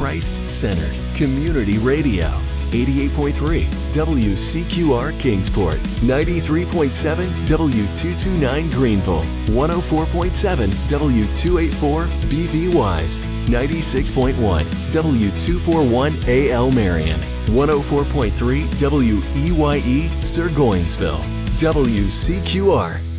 Christ-centered community radio. 88.3 WCQR Kingsport, 93.7 W229 Greenville, 104.7 W284 BV Wise, 96.1 W241 AL Marion, 104.3 WEYE Sir Goingsville. WCQR